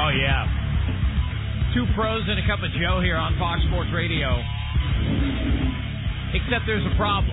Oh, yeah. Two pros and a cup of Joe here on Fox Sports Radio. Except there's a problem.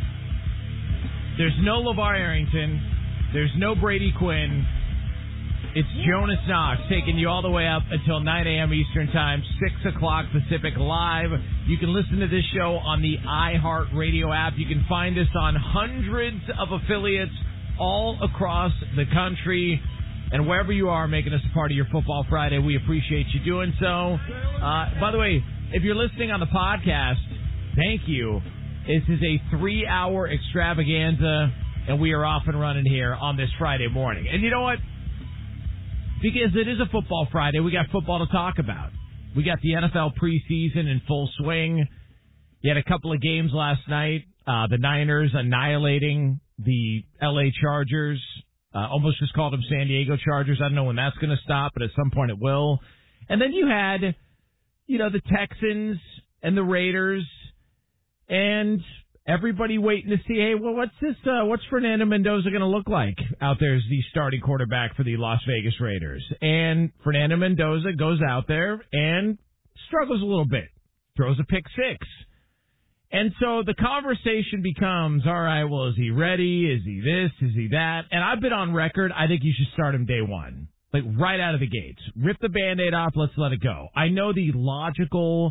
There's no LeVar Arrington. There's no Brady Quinn. It's Jonas Knox taking you all the way up until 9 a.m. Eastern Time, 6 o'clock Pacific live. You can listen to this show on the iHeartRadio app. You can find us on hundreds of affiliates all across the country. And wherever you are making us a part of your Football Friday, we appreciate you doing so. By the way, if you're listening on the podcast, thank you. This is a 3-hour extravaganza, and we are off and running here on this Friday morning. And you know what? Because it is a Football Friday, we got football to talk about. We got the NFL preseason in full swing. You had a couple of games last night. The Niners annihilating the L.A. Chargers. Almost just called them San Diego Chargers. I don't know when that's going to stop, but at some point it will. And then you had, the Texans and the Raiders and everybody waiting to see, hey, well, what's Fernando Mendoza going to look like out there as the starting quarterback for the Las Vegas Raiders? And Fernando Mendoza goes out there and struggles a little bit, throws a pick six. And so the conversation becomes, all right, well, is he ready? Is he this? Is he that? And I've been on record, I think you should start him day one, like right out of the gates. Rip the Band-Aid off, let's let it go. I know the logical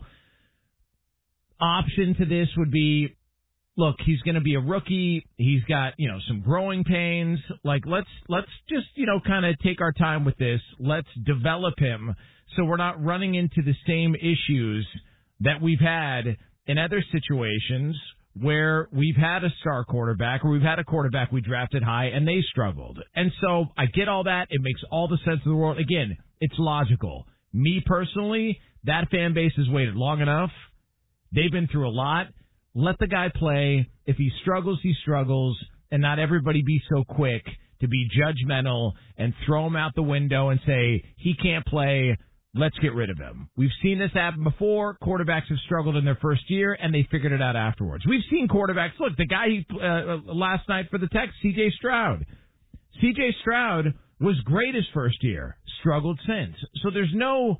option to this would be, look, he's going to be a rookie. He's got, some growing pains. Like, let's just, kind of take our time with this. Let's develop him so we're not running into the same issues that we've had in other situations where we've had a star quarterback or we've had a quarterback we drafted high and they struggled. And so I get all that. It makes all the sense in the world. Again, it's logical. Me personally, that fan base has waited long enough. They've been through a lot. Let the guy play. If he struggles, he struggles, and not everybody be so quick to be judgmental and throw him out the window and say, he can't play, let's get rid of him. We've seen this happen before. Quarterbacks have struggled in their first year, and they figured it out afterwards. We've seen quarterbacks. Look, the guy last night for the Texans, C.J. Stroud. C.J. Stroud was great his first year, struggled since. So there's no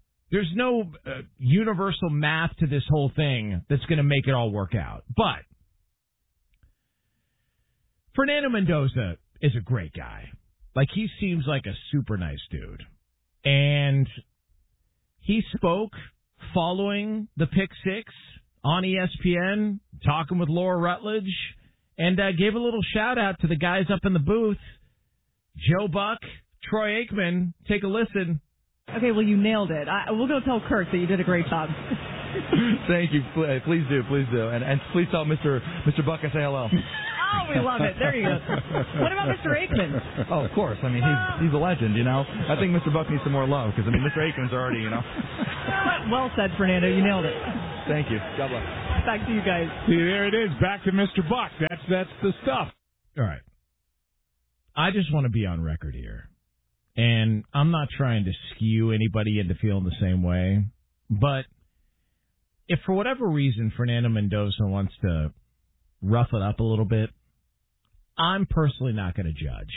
universal math to this whole thing that's going to make it all work out. But Fernando Mendoza is a great guy. Like, he seems like a super nice dude. And he spoke following the pick six on ESPN, talking with Laura Rutledge, and gave a little shout out to the guys up in the booth, Joe Buck, Troy Aikman. Take a listen. Okay, well, you nailed it. We'll go tell Kirk that you did a great job. Thank you. Please do. And please tell Mr. Buck I say hello. Oh, we love it. There you go. What about Mr. Aikman? Oh, of course. I mean, he's a legend, I think Mr. Buck needs some more love because, Mr. Aikman's already, Well said, Fernando. You nailed it. Thank you. God bless. Back to you guys. See, there it is. Back to Mr. Buck. That's the stuff. All right. I just want to be on record here. And I'm not trying to skew anybody into feeling the same way, but if for whatever reason Fernando Mendoza wants to rough it up a little bit, I'm personally not going to judge.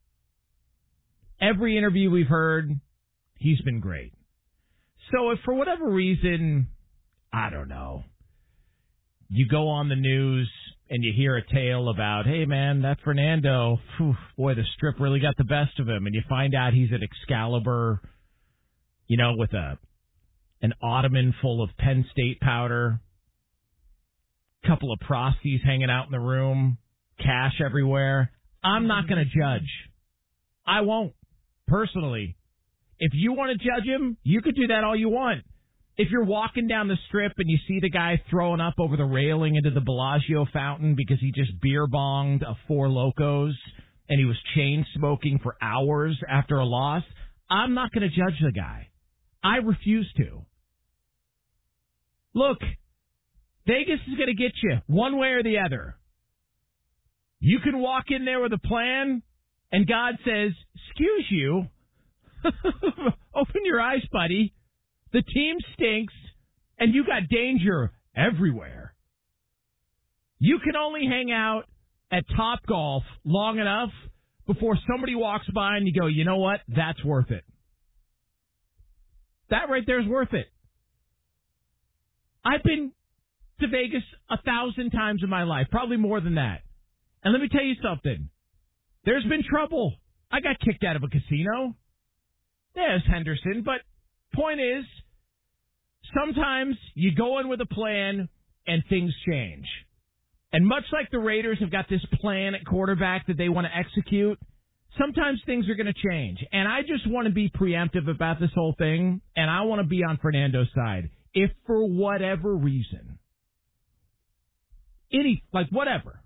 Every interview we've heard, he's been great. So if for whatever reason, I don't know, you go on the news and you hear a tale about, hey, man, that Fernando, boy, the strip really got the best of him. And you find out he's at Excalibur, with an ottoman full of Penn State powder, couple of prosties hanging out in the room, cash everywhere. I'm not going to judge. I won't, personally. If you want to judge him, you could do that all you want. If you're walking down the strip and you see the guy throwing up over the railing into the Bellagio fountain because he just beer bonged a Four Locos and he was chain smoking for hours after a loss, I'm not going to judge the guy. I refuse to. Look, Vegas is going to get you one way or the other. You can walk in there with a plan and God says, excuse you, open your eyes, buddy. The team stinks, and you got danger everywhere. You can only hang out at Topgolf long enough before somebody walks by and you go, you know what? That's worth it. That right there is worth it. I've been to Vegas 1,000 times in my life, probably more than that. And let me tell you something. There's been trouble. I got kicked out of a casino. There's Henderson. But point is, sometimes you go in with a plan and things change. And much like the Raiders have got this plan at quarterback that they want to execute, sometimes things are going to change. And I just want to be preemptive about this whole thing, and I want to be on Fernando's side. If for whatever reason, whatever,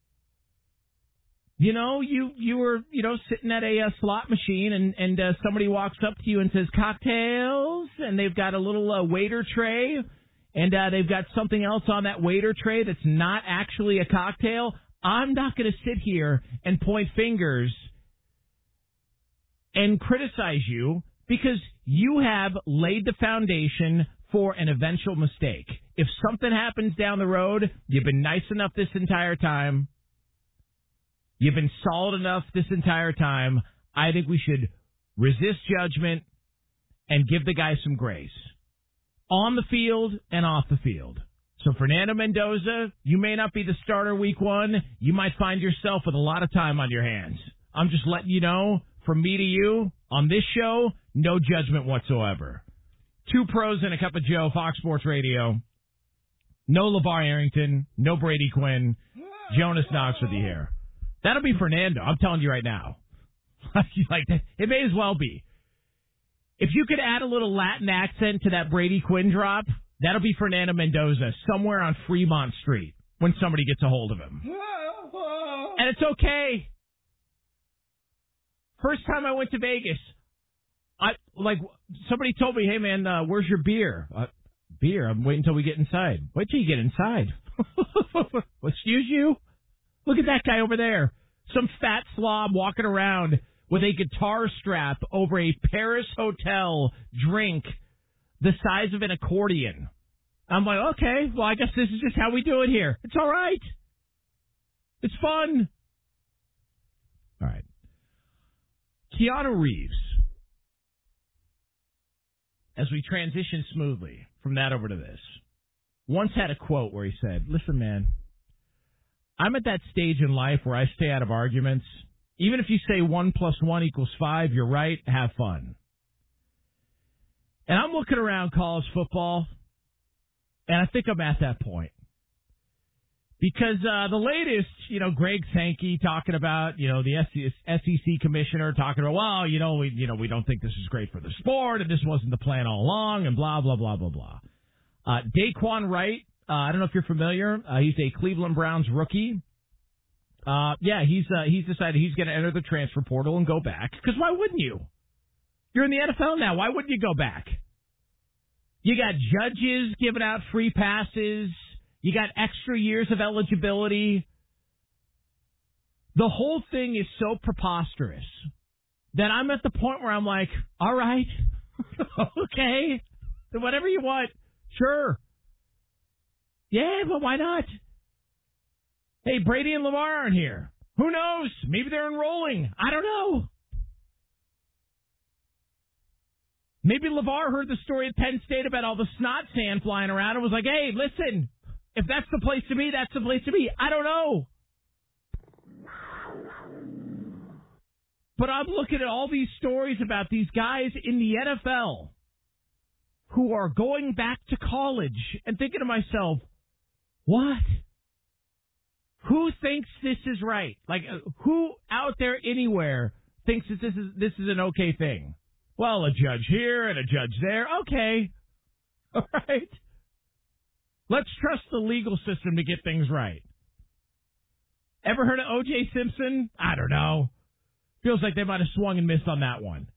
you were, sitting at a slot machine and somebody walks up to you and says cocktails, and they've got a little waiter tray, and they've got something else on that waiter tray that's not actually a cocktail. I'm not going to sit here and point fingers and criticize you because you have laid the foundation for an eventual mistake. If something happens down the road, you've been nice enough this entire time. You've been solid enough this entire time. I think we should resist judgment and give the guy some grace. On the field and off the field. So Fernando Mendoza, you may not be the starter week 1. You might find yourself with a lot of time on your hands. I'm just letting you know, from me to you, on this show, no judgment whatsoever. 2 pros and a cup of Joe, Fox Sports Radio. No LeVar Arrington, no Brady Quinn, Jonas Knox with you here. That'll be Fernando. I'm telling you right now. Like that, it may as well be. If you could add a little Latin accent to that Brady Quinn drop, that'll be Fernando Mendoza somewhere on Fremont Street when somebody gets a hold of him. And it's okay. First time I went to Vegas, somebody told me, hey man, where's your beer? Beer? I'm waiting until we get inside. Wait till you get inside. Excuse you? Look at that guy over there. Some fat slob walking around with a guitar strap over a Paris hotel drink the size of an accordion. I'm like, okay, well, I guess this is just how we do it here. It's all right. It's fun. All right. Keanu Reeves, as we transition smoothly from that over to this, once had a quote where he said, listen, man, I'm at that stage in life where I stay out of arguments. Even if you say 1 + 1 = 5, you're right, have fun. And I'm looking around college football, and I think I'm at that point. Because the latest, Greg Sankey talking about, the SEC commissioner talking about, well, we don't think this is great for the sport, and this wasn't the plan all along, and blah, blah, blah, blah, blah. Daquan Wright, I don't know if you're familiar. He's a Cleveland Browns rookie. He's decided he's going to enter the transfer portal and go back. Because why wouldn't you? You're in the NFL now. Why wouldn't you go back? You got judges giving out free passes. You got extra years of eligibility. The whole thing is so preposterous that I'm at the point where I'm like, all right, okay, whatever you want, sure. Yeah, but why not? Hey, Brady and LeVar aren't here. Who knows? Maybe they're enrolling. I don't know. Maybe LeVar heard the story at Penn State about all the snot sand flying around and was like, hey, listen, if that's the place to be, that's the place to be. I don't know. But I'm looking at all these stories about these guys in the NFL who are going back to college and thinking to myself, what? Who thinks this is right? Like, who out there anywhere thinks that this is an okay thing? Well, a judge here and a judge there. Okay. All right. Let's trust the legal system to get things right. Ever heard of O.J. Simpson? I don't know. Feels like they might have swung and missed on that one.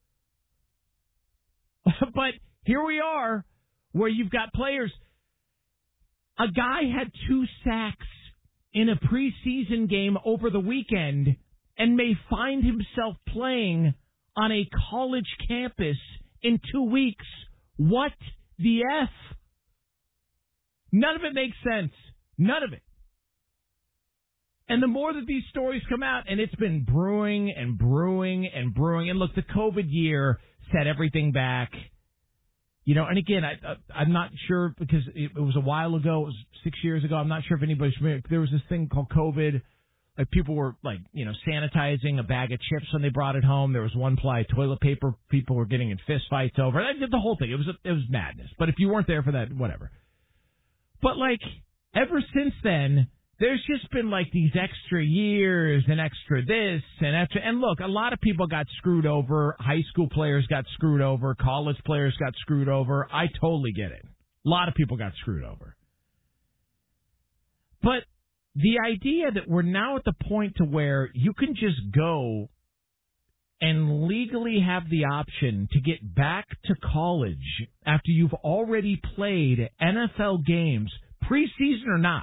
But here we are, where you've got players. A guy had 2 sacks in a preseason game over the weekend and may find himself playing on a college campus in 2 weeks. What the F? None of it makes sense. None of it. And the more that these stories come out, and it's been brewing and brewing and brewing, and look, the COVID year set everything back. And again, I'm not sure because it was a while ago. It was 6 years ago. I'm not sure if anybody's familiar. There was this thing called COVID. Like people were sanitizing a bag of chips when they brought it home. There was one-ply toilet paper. People were getting in fist fights over. I did the whole thing. It was madness. But if you weren't there for that, whatever. But ever since then, there's just been these extra years and extra this and extra. And look, a lot of people got screwed over. High school players got screwed over. College players got screwed over. I totally get it. A lot of people got screwed over. But the idea that we're now at the point to where you can just go and legally have the option to get back to college after you've already played NFL games, preseason or not,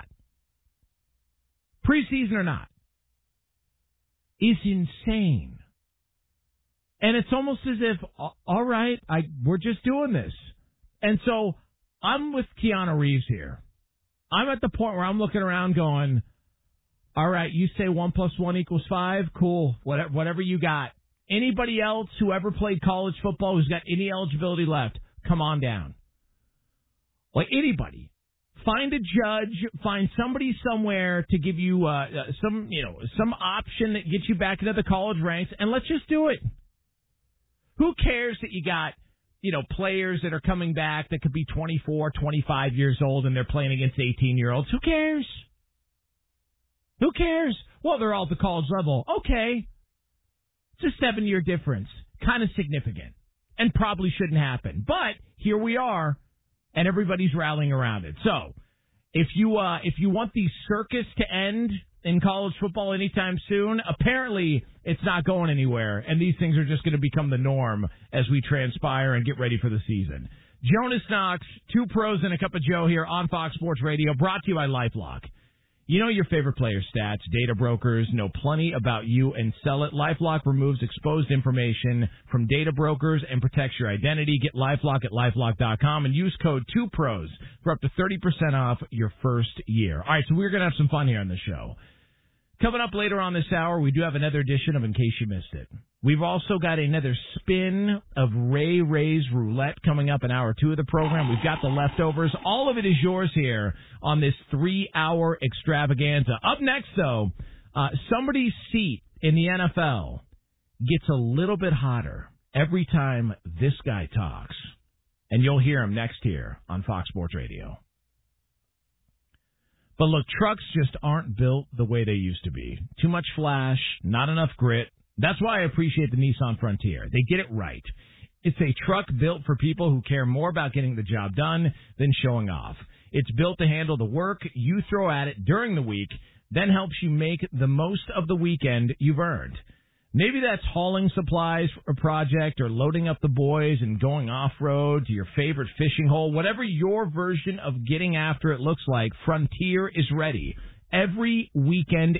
is insane. And it's almost as if, all right, we're just doing this. And so I'm with Keanu Reeves here. I'm at the point where I'm looking around going, all right, you say 1 + 1 = 5? Cool. Whatever you got. Anybody else who ever played college football who's got any eligibility left, come on down. Anybody. Find a judge, find somebody somewhere to give you some option that gets you back into the college ranks, and let's just do it. Who cares that you got players that are coming back that could be 24, 25 years old and they're playing against 18-year-olds? Who cares? Who cares? Well, they're all at the college level. Okay. It's a 7-year difference. Kind of significant. And probably shouldn't happen. But here we are, and everybody's rallying around it. So, if you want the circus to end in college football anytime soon, apparently it's not going anywhere, and these things are just going to become the norm as we transpire and get ready for the season. Jonas Knox, 2 pros and a cup of Joe here on Fox Sports Radio, brought to you by LifeLock. You know your favorite player stats. Data brokers know plenty about you and sell it. LifeLock removes exposed information from data brokers and protects your identity. Get LifeLock at LifeLock.com and use code 2PROS for up to 30% off your first year. All right, so we're going to have some fun here on the show. Coming up later on this hour, we do have another edition of In Case You Missed It. We've also got another spin of Ray's Roulette coming up in hour 2 of the program. We've got the leftovers. All of it is yours here on this 3-hour extravaganza. Up next, though, somebody's seat in the NFL gets a little bit hotter every time this guy talks. And you'll hear him next here on Fox Sports Radio. But look, trucks just aren't built the way they used to be. Too much flash, not enough grit. That's why I appreciate the Nissan Frontier. They get it right. It's a truck built for people who care more about getting the job done than showing off. It's built to handle the work you throw at it during the week, then helps you make the most of the weekend you've earned. Maybe that's hauling supplies for a project or loading up the boys and going off-road to your favorite fishing hole. Whatever your version of getting after it looks like, Frontier is ready. Every weekend